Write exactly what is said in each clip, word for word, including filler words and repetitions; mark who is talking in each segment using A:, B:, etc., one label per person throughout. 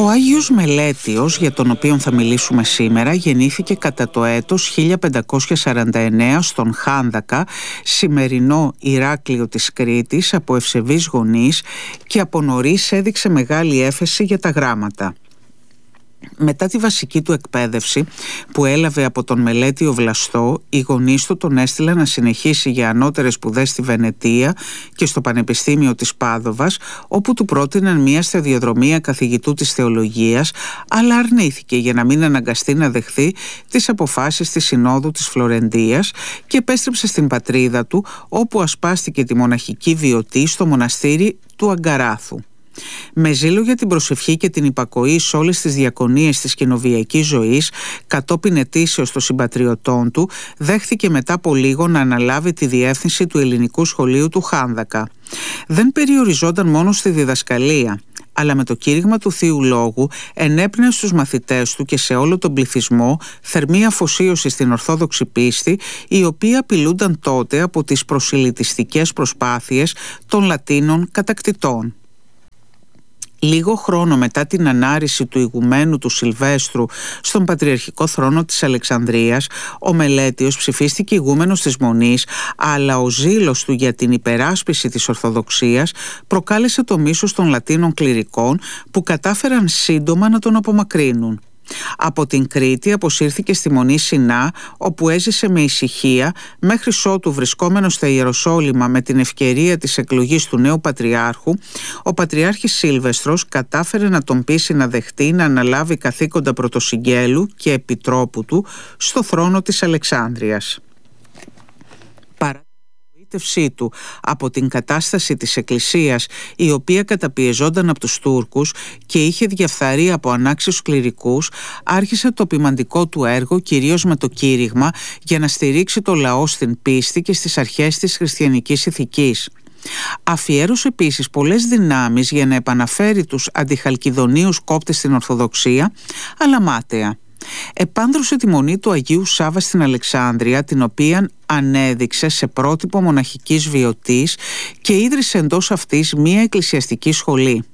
A: Ο Άγιος Μελέτιος, για τον οποίο θα μιλήσουμε σήμερα, γεννήθηκε κατά το έτος χίλια πεντακόσια σαράντα εννέα στον Χάνδακα, σημερινό Ηράκλειο της Κρήτης, από ευσεβείς γονείς, και από νωρίς έδειξε μεγάλη έφεση για τα γράμματα. Μετά τη βασική του εκπαίδευση που έλαβε από τον Μελέτιο Βλαστό, οι γονείς του τον έστειλαν να συνεχίσει για ανώτερες σπουδές στη Βενετία και στο Πανεπιστήμιο της Πάδοβας, όπου του πρότειναν μια σταδιοδρομία καθηγητού της θεολογίας, αλλά αρνήθηκε για να μην αναγκαστεί να δεχθεί τις αποφάσεις της Συνόδου της Φλωρεντίας και επέστρεψε στην πατρίδα του, όπου ασπάστηκε τη μοναχική βιωτή στο μοναστήρι του Αγκαράθου. Με ζήλο για την προσευχή και την υπακοή σε όλες τις διακονίες της κοινοβιακής ζωής, κατόπιν αιτήσεως των συμπατριωτών του, δέχθηκε μετά από λίγο να αναλάβει τη διεύθυνση του ελληνικού σχολείου του Χάνδακα. Δεν περιοριζόταν μόνο στη διδασκαλία, αλλά με το κήρυγμα του Θείου Λόγου ενέπνεε στους μαθητές του και σε όλο τον πληθυσμό θερμή αφοσίωση στην Ορθόδοξη πίστη, οι οποίοι απειλούνταν τότε από τις προσιλητιστικές προσπάθειες των Λατίνων κατακτητών. Λίγο χρόνο μετά την ανάρρηση του ηγουμένου του Σιλβέστρου στον πατριαρχικό θρόνο της Αλεξανδρίας, ο Μελέτιος ψηφίστηκε ηγούμενος της Μονής, αλλά ο ζήλος του για την υπεράσπιση της Ορθοδοξίας προκάλεσε το μίσος των Λατίνων κληρικών, που κατάφεραν σύντομα να τον απομακρύνουν. Από την Κρήτη αποσύρθηκε στη Μονή Σινά, όπου έζησε με ησυχία μέχρι ότου, βρισκόμενος στα Ιεροσόλυμα με την ευκαιρία της εκλογής του νέου Πατριάρχου, ο Πατριάρχης Σίλβεστρος κατάφερε να τον πείσει να δεχτεί να αναλάβει καθήκοντα πρωτοσυγγέλου και επιτρόπου του στο θρόνο της Αλεξάνδρειας. Του από την κατάσταση της Εκκλησίας, η οποία καταπιεζόταν από τους Τούρκους και είχε διαφθαρεί από ανάξιους κληρικούς, άρχισε το ποιμαντικό του έργο κυρίως με το κήρυγμα για να στηρίξει το λαό στην πίστη και στις αρχές της χριστιανικής ηθικής. Αφιέρωσε επίσης πολλές δυνάμεις για να επαναφέρει τους αντιχαλκιδονίους κόπτες στην Ορθοδοξία, αλλά μάταια. Επάνδρωσε τη μονή του Αγίου Σάββα στην Αλεξάνδρεια, την οποία ανέδειξε σε πρότυπο μοναχικής βιωτής, και ίδρυσε εντός αυτής μία εκκλησιαστική σχολή.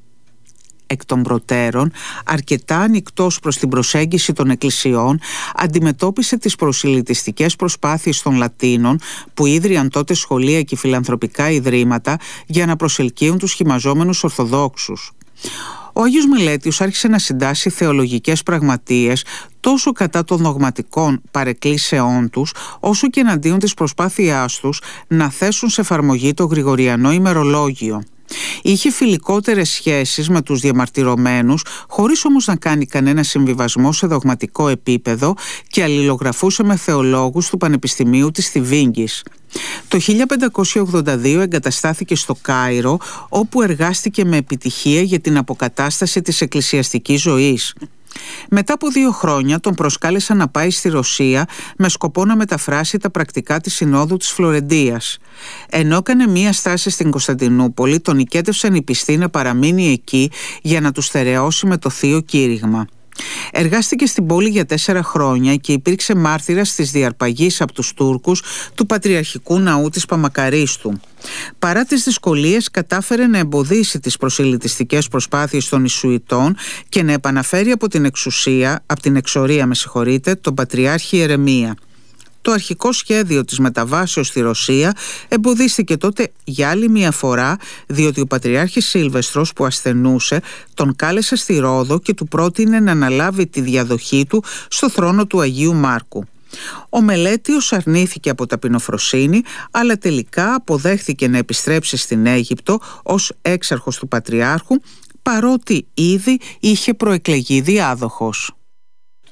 A: Εκ των προτέρων, αρκετά ανοιχτός προς την προσέγγιση των εκκλησιών, αντιμετώπισε τις προσιλητιστικές προσπάθειες των Λατίνων, που ίδρυαν τότε σχολεία και φιλανθρωπικά ιδρύματα για να προσελκύουν τους χυμαζόμενους Ορθοδόξους. Ο Άγιος Μελέτιος άρχισε να συντάσσει θεολογικές πραγματείες τόσο κατά των δογματικών παρεκκλήσεών τους, όσο και εναντίον της προσπάθειάς τους να θέσουν σε εφαρμογή το Γρηγοριανό ημερολόγιο. Είχε φιλικότερες σχέσεις με τους διαμαρτυρωμένους, χωρίς όμως να κάνει κανένα συμβιβασμό σε δογματικό επίπεδο, και αλληλογραφούσε με θεολόγους του Πανεπιστημίου της Θηβίνγκης. Το χίλια πεντακόσια ογδόντα δύο εγκαταστάθηκε στο Κάιρο, όπου εργάστηκε με επιτυχία για την αποκατάσταση της εκκλησιαστικής ζωής. Μετά από δύο χρόνια τον προσκάλεσαν να πάει στη Ρωσία με σκοπό να μεταφράσει τα πρακτικά της Συνόδου της Φλωρεντίας. Ενώ έκανε μία στάση στην Κωνσταντινούπολη, τον οικέτευσαν οι πιστοί να παραμείνει εκεί για να τους στερεώσει με το θείο κήρυγμα. Εργάστηκε στην πόλη για τέσσερα χρόνια και υπήρξε μάρτυρας της διαρπαγής από τους Τούρκους του Πατριαρχικού Ναού της Παμακαρίστου. Παρά τις δυσκολίες, κατάφερε να εμποδίσει τις προσιλητιστικές προσπάθειες των Ιησουητών και να επαναφέρει από την εξουσία, από την εξορία με συγχωρείτε, τον Πατριάρχη Ιερεμία. Το αρχικό σχέδιο της μεταβάσεως στη Ρωσία εμποδίστηκε τότε για άλλη μια φορά, διότι ο Πατριάρχης Σίλβεστρος, που ασθενούσε, τον κάλεσε στη Ρόδο και του πρότεινε να αναλάβει τη διαδοχή του στο θρόνο του Αγίου Μάρκου. Ο Μελέτιος αρνήθηκε από ταπεινοφροσύνη, αλλά τελικά αποδέχθηκε να επιστρέψει στην Αίγυπτο ως έξαρχος του Πατριάρχου, παρότι ήδη είχε προεκλεγεί διάδοχος.